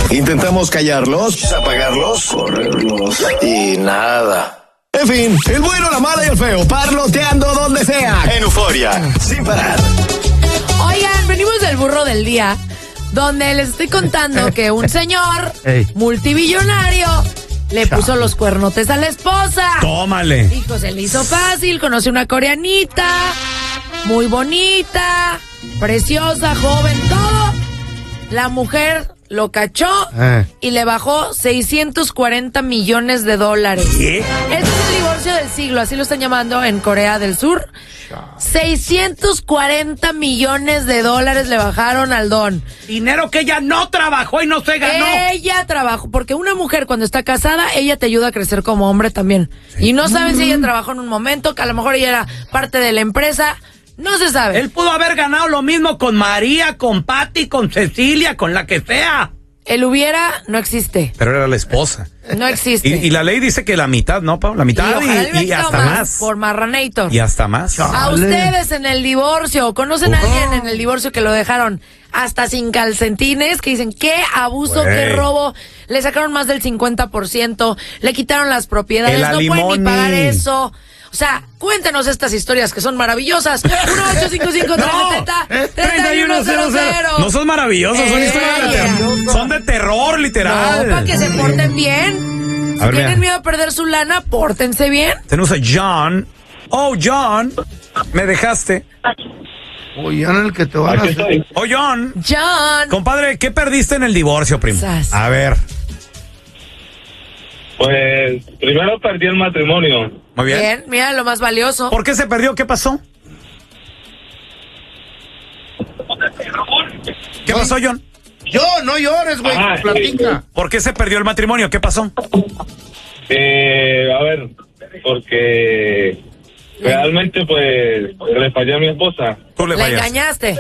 Intentamos callarlos, apagarlos, correrlos y nada. En fin, el bueno, la mala y el feo, parloteando donde sea. En Euforia, sin parar. Oigan, venimos del burro del día, donde les estoy contando que un señor multibillonario le puso los cuernotes a la esposa. Tómale. Hijo, se le hizo fácil, conoció una coreanita, muy bonita, preciosa, joven, todo. La mujer lo cachó y le bajó $640 millones. ¿Qué? Este es el divorcio del siglo, así lo están llamando en Corea del Sur. $640 millones le bajaron al don. Dinero que ella no trabajó y no se ganó. Ella trabajó, porque una mujer cuando está casada, ella te ayuda a crecer como hombre también. Y no saben si ella trabajó en un momento, que a lo mejor ella era parte de la empresa. No se sabe. Él pudo haber ganado lo mismo con María, con Patti, con Cecilia, con la que sea. El hubiera no existe. Pero era la esposa. No existe. Y la ley dice que la mitad, ¿no, Pau? La mitad y hasta más. Por Marranator. Y hasta más. A ustedes en el divorcio, ¿conocen a alguien en el divorcio que lo dejaron hasta sin calcetines? Que dicen, qué abuso, qué robo. Le sacaron más del 50%, le quitaron las propiedades, no pueden ni pagar eso. O sea, cuéntenos estas historias que son maravillosas. 1-855-370-3100. No son maravillosas, son historias de terror. Son de terror, literal. No, para que se porten bien. Si tienen miedo a perder su lana, pórtense bien. Tenemos a John. Oh, John, me dejaste. Oh, John, el que te van a hacer. Oh, John. John. Compadre, ¿qué perdiste en el divorcio, primo? A ver. Pues primero perdí el matrimonio. Muy bien. Bien, mira lo más valioso. ¿Por qué se perdió? ¿Qué pasó? ¿Qué pasó, John? No llores, güey, platica. ¿Por qué se perdió el matrimonio? ¿Qué pasó? A ver, porque realmente pues le fallé a mi esposa. ¿Tú le fallaste? ¿Le engañaste?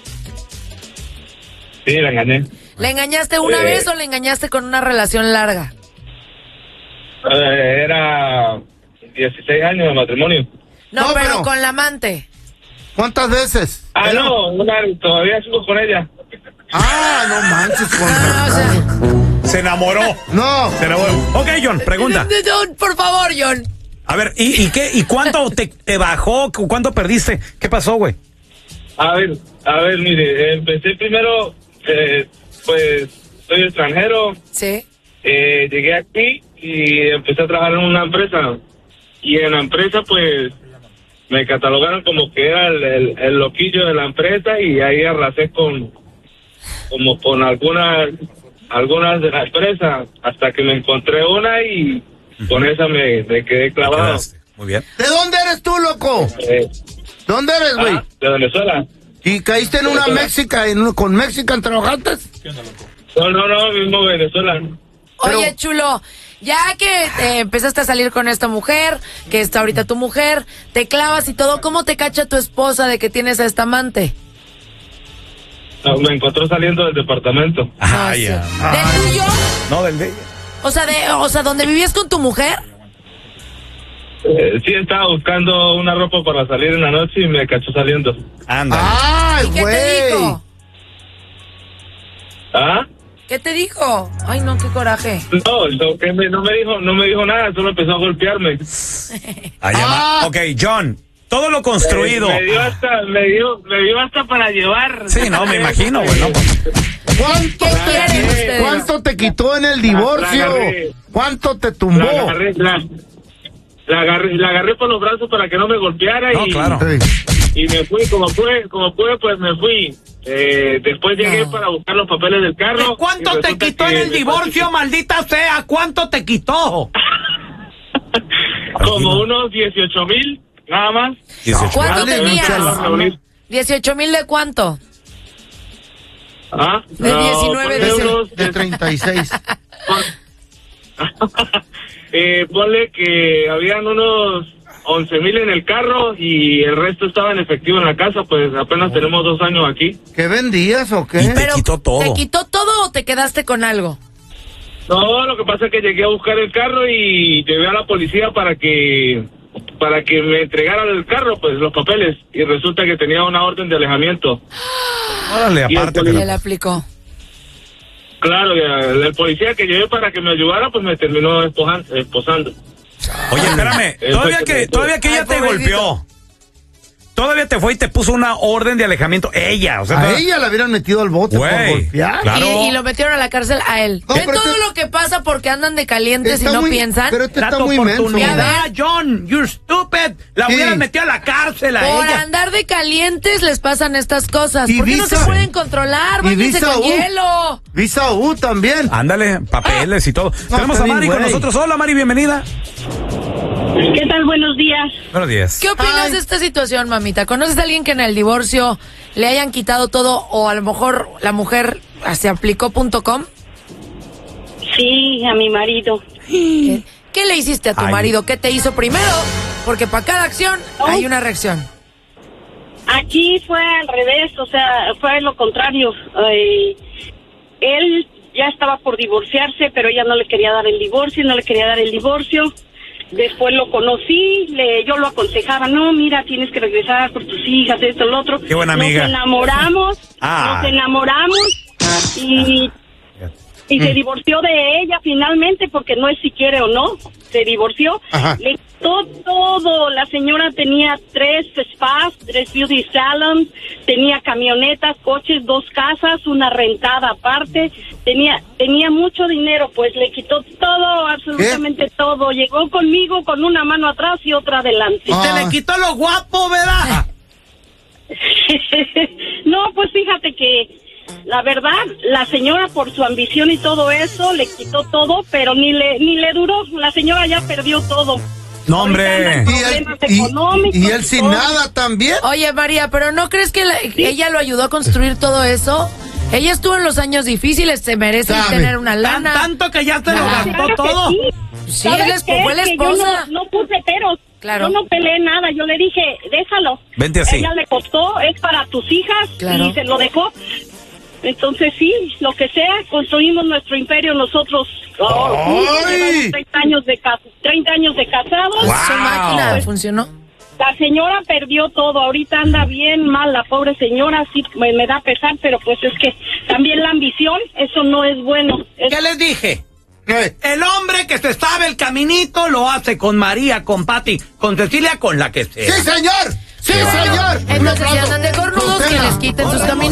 Sí, la engañé. ¿Le engañaste una vez o le engañaste con una relación larga? Era 16 años de matrimonio. No, pero con la amante. ¿Cuántas veces? No, todavía sigo con ella. No manches, Se enamoró. No. Se enamoró. Ok, John, pregunta. Por favor, John. A ver, ¿y qué? ¿Y cuánto te bajó? ¿Cuánto perdiste? ¿Qué pasó, güey? A ver, mire, empecé primero, pues, soy extranjero. Sí. Llegué aquí y empecé a trabajar en una empresa. Y en la empresa, pues, me catalogaron como que era el loquillo de la empresa y ahí arrasé con algunas de la empresa hasta que me encontré una y con esa me quedé clavado. Muy bien. ¿De dónde eres tú, loco? ¿Dónde eres, güey? De Venezuela. ¿Y caíste en una con Mexican trabajantes? No, mismo Venezuela. Oye, chulo, ya que empezaste a salir con esta mujer, que está ahorita tu mujer, te clavas y todo, ¿cómo te cacha tu esposa de que tienes a esta amante? Me encontró saliendo del departamento. ¿Del tuyo? No, del de ella. O sea, ¿donde vivías con tu mujer? Sí, estaba buscando una ropa para salir en la noche y me cachó saliendo. Anda. ¿Y qué te dijo? ¿Ah? ¿Qué te dijo? Ay, no, qué coraje. No me dijo nada, solo empezó a golpearme. Ok, John, todo lo construido. Me dio hasta para llevar. Sí, no, me imagino, güey. ¿Cuánto te quitó en el divorcio? ¿Cuánto te tumbó? La agarré por los brazos para que no me golpeara y me fui, como pude, pues me fui. Después llegué para buscar los papeles del carro. ¿Cuánto te quitó en el divorcio, maldita sea? ¿Cuánto te quitó? Como unos 18,000, nada más. ¿Cuánto tenías? 18,000 ¿de cuánto? De 19 euros. De 36. Ponle que habían unos 11,000 en el carro y el resto estaba en efectivo en la casa, pues apenas tenemos 2 años aquí. ¿Qué vendías o qué? Y te quitó todo. ¿Te quitó todo o te quedaste con algo? No, lo que pasa es que llegué a buscar el carro y llevé a la policía para que me entregaran el carro, pues los papeles, y resulta que tenía una orden de alejamiento. Órale, aparte que le aplicó. Claro, el policía que llevé para que me ayudara, pues me terminó esposando. Oye, espérame, todavía que ella te golpeó. Todavía te fue y te puso una orden de alejamiento. Ella, o sea, a ella la hubieran metido al bote por golpear. Claro. Y lo metieron a la cárcel a él. No, ¿Ven todo lo que pasa porque andan de calientes y no piensan? Pero está muy menso. John, you're stupid. La hubieran metido a la cárcel a por ella. andar de calientes les pasan estas cosas. Y ¿Por qué no se Visa. pueden controlar? Y Báñense Visa con U. hielo. Visa U también. Ándale, papeles y todo. Tenemos a está Mari bien, con güey. nosotros. Hola, Mari, bienvenida. ¿Qué tal? Buenos días. Buenos días. ¿Qué opinas de esta situación, mamita? ¿Conoces a alguien que en el divorcio le hayan quitado todo o a lo mejor la mujer se aplicó.com? Sí, a mi marido. ¿Qué le hiciste a tu Ay. marido? ¿Qué te hizo primero? Porque para cada acción hay una reacción. Aquí fue al revés, o sea, fue lo contrario. Él ya estaba por divorciarse, pero ella no le quería dar el divorcio, Después lo conocí, yo lo aconsejaba, no, mira, tienes que regresar por tus hijas, esto, lo otro. Qué buena amiga. Nos enamoramos y se divorció de ella finalmente, porque no es si quiere o no, se divorció. Ajá. Le quitó todo. La señora tenía 3 spas, 3 beauty salons, tenía camionetas, coches, 2 casas, una rentada aparte, tenía mucho dinero, pues le quitó todo, absolutamente todo. Llegó conmigo con una mano atrás y otra adelante. Y te le quitó lo guapo, ¿verdad? No, pues fíjate que la verdad, la señora por su ambición y todo eso le quitó todo, pero ni le duró. La señora ya perdió todo. No, hombre. Y él sin nada también. Oye, María, ¿pero no crees que ella lo ayudó a construir todo eso? Ella estuvo en los años difíciles, se merece tener una lana. Tanto que ya te lo gastó Claro que todo. sí. Sí, ¿Sabes qué? fue la Que esposa. yo no puse peros. Claro. Yo no peleé nada. Yo le dije, déjalo. Vente así. Ella le costó, es para tus hijas. Claro. Y se lo dejó. Entonces sí, lo que sea, construimos nuestro imperio nosotros. ¡Ay! 30 años de casados. Su máquina Pues, funcionó. la señora perdió todo, ahorita anda bien mal la pobre señora, sí me da pesar, pero pues es que también la ambición, eso no es bueno. ¿Qué les dije? El hombre que se sabe el caminito lo hace con María, con Pati, con Cecilia, con la que sea. ¡Sí, señor! ¡Sí, señor! Entonces, si andan de cornudos, que les quiten sus caminos.